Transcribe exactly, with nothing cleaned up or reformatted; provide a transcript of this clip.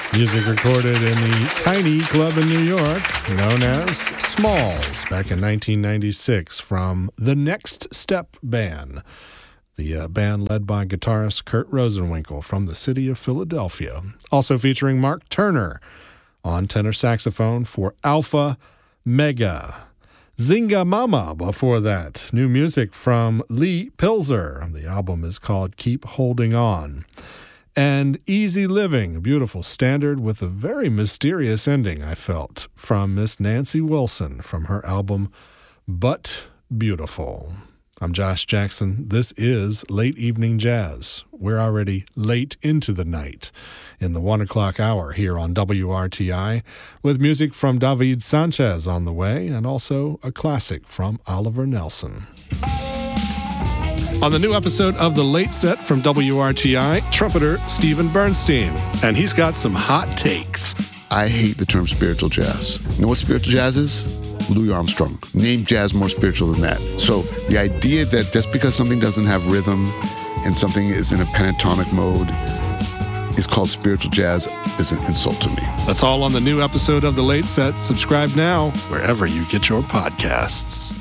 Music recorded in the tiny club in New York known as Smalls back in nineteen ninety-six from the Next Step Band, the uh, band led by guitarist Kurt Rosenwinkel from the city of Philadelphia. Also featuring Mark Turner on tenor saxophone for Alpha Mega. Zinga Mama before that. New music from Lee Pilzer. The album is called Keep Holding On. And Easy Living, a beautiful standard with a very mysterious ending, I felt, from Miss Nancy Wilson from her album But Beautiful. I'm Josh Jackson. This is Late Evening Jazz. We're already late into the night in the one o'clock hour here on W R T I with music from David Sanchez on the way and also a classic from Oliver Nelson. On the new episode of The Late Set from W R T I, trumpeter Stephen Bernstein. And he's got some hot takes. I hate the term spiritual jazz. You know what spiritual jazz is? Louis Armstrong. Name jazz more spiritual than that. So the idea that just because something doesn't have rhythm and something is in a pentatonic mode is called spiritual jazz is an insult to me. That's all on the new episode of The Late Set. Subscribe now wherever you get your podcasts.